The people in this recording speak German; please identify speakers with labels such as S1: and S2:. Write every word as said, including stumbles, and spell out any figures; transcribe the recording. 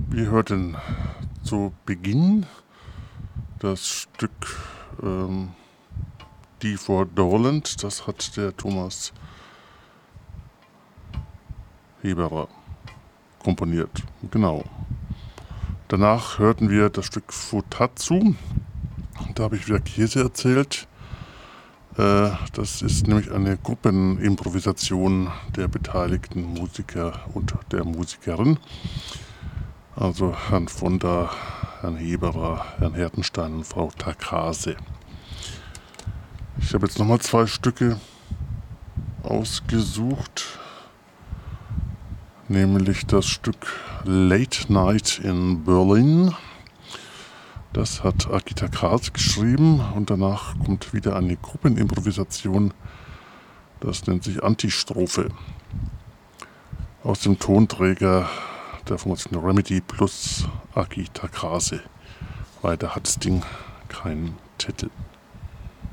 S1: Wir hörten zu Beginn das Stück ähm, Die for Doland, das hat der Thomas Heberer komponiert. Genau. Danach hörten wir das Stück Futatsu. Da habe ich wieder Käse erzählt. Äh, das ist nämlich eine Gruppenimprovisation der beteiligten Musiker und der Musikerin. Also Herrn Fonder, Herrn Heberer, Herrn Hertenstein und Frau Takase. Ich habe jetzt nochmal zwei Stücke ausgesucht, nämlich das Stück Late Night in Berlin. Das hat Akita Kras geschrieben und danach kommt wieder eine Gruppenimprovisation, das nennt sich Antistrophe, aus dem Tonträger der Formation Remedy plus Akita Krase. Weiter hat das Ding keinen Titel.